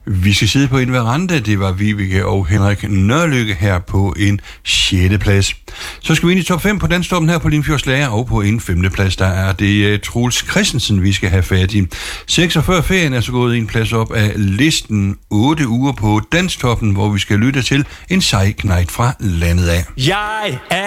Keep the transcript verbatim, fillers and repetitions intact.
Vi skal sidde på en veranda, det var Vibeke og Henrik Nørlykke her på en sjette plads. Så skal vi ind i top fem på Danstoppen her på Limfjordslager, og på en femte plads, der er det uh, Troels Christensen, vi skal have fat i. seksogfyrre ferien er så gået en plads op af listen, otte uger på Danstoppen, hvor vi skal lytte til en sej knejt fra landet af. Jeg er